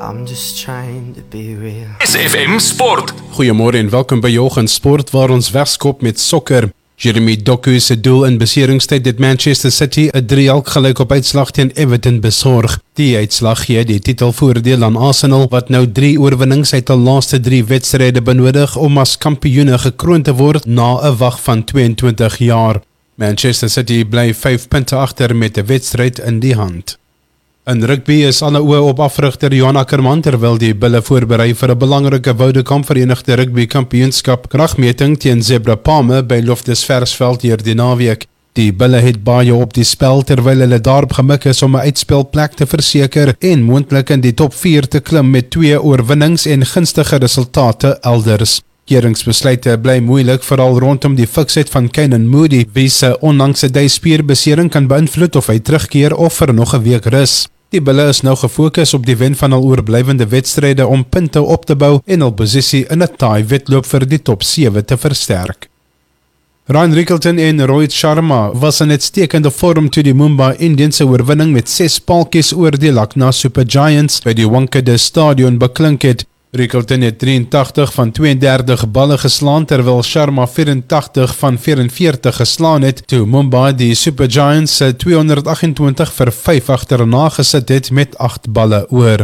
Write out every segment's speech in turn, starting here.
I'm just trying to be real. SFM Sport. Goeiemôre en welkom by Jochen Sport waar ons wegskop met sokker. Jeremy Doku se doel in beseringstyd het Manchester City 'n 3-3 gelyk op uitslag teen Everton besorg. Die uitslag gee die titelvoordeel aan Arsenal wat nou 3 oorwinnings uit hul laaste 3 wedstryde benodig om as kampioene gekroon te word na 'n wag van 22 jaar. Manchester City bly 5 punte agter met 'n wedstryd in die hand. In rugby is alle oë op afrigter Johan Ackerman terwyl die Bulle voorberei vir 'n belangrike Vodacom Verenigde Rugby Kampioenskap kragmeting teen Zebra Palme by Loftus Versfeld hierdie naweek. Die Bulle het baie op die spel terwyl hulle daarop gemik is om 'n uitspelplek te verseker en moontlik in die top 4 te klim met 2 oorwinnings en gunstige resultate elders. Keringsbesluite bly moeilik veral rondom die fiksheid van Keenan Moody, wie se onlangse duispierbesering kan beïnvloed of hy terugkeer of vir nog 'n week rus. Die Bulle is nou gefokus op die wen van hul oorblywende wedstryde om punte op te bou en hul posisie in 'n taai wedloop vir die top 7 te versterk. Ryan Rickelton en Rohit Sharma was in uitstekende vorm toe die Mumbai Indians se oorwinning met 6 paaltjies oor die Lucknow Super Giants by die Wankhede Stadion beklink het. Rickelton het 83 van 32 balle geslaan terwyl Sharma 84 van 44 geslaan het toe Mumbai die Super Giants se 228 vir 5 agterna gesit het met 8 balle oor.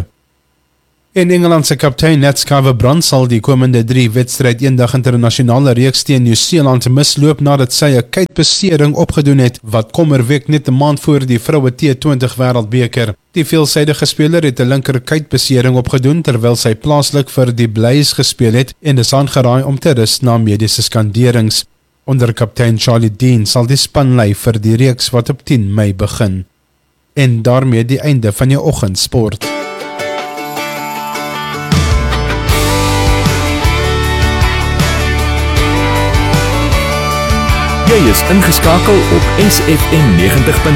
En Engeland se kaptein Nat Scaver-Brand sal die komende 3 wedstryd eendag internasionale reeks teen Nieu-Seeland misloop nadat sy 'n kuitbesering opgedoen het wat kommerweek net 'n maand voor die vroue T20 wêreldbeker. Die veelsidige speler het 'n linker kuitbesering opgedoen terwyl sy plaaslik vir die Blues gespeel het en is aangeraai om te rus na mediese skanderings. Onder kaptein Charlie Dean sal die span lei vir die reeks wat op 10 Mei begin. En daarmee die einde van jou oggendsport. Jy is ingeskakel op SFM 90.6